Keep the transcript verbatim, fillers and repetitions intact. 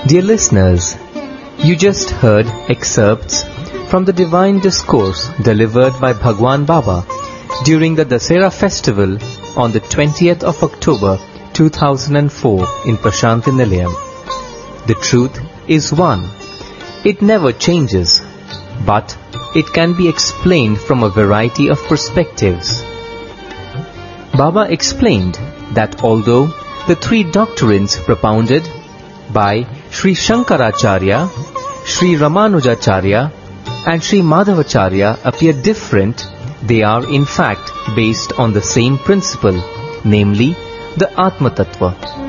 Dear listeners, you just heard excerpts from the divine discourse delivered by Bhagwan Baba during the Dasera festival on the twentieth of October two thousand four in Prashanti Nilayam. The truth is one. It never changes, but it can be explained from a variety of perspectives. Baba explained that although the three doctrines propounded by Sri Shankaracharya, Sri Ramanujacharya and Sri Madhavacharya appear different, they are in fact based on the same principle, namely the Atma Tattva.